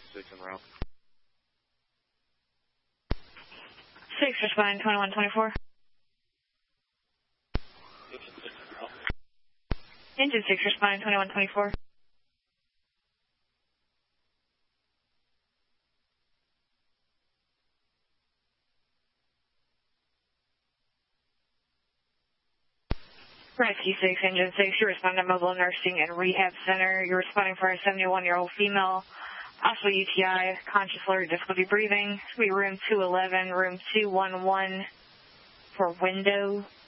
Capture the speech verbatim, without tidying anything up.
six en route. six, responding twenty-one twenty-four. Engine six en route. Engine six, responding twenty-one twenty-four. Rescue six, Engine six, you respond to Mobile Nursing and Rehab Center. You're responding for a seventy-one-year-old female, possible U T I, conscious alert, difficulty breathing. It's going to be room two eleven, room two one one for window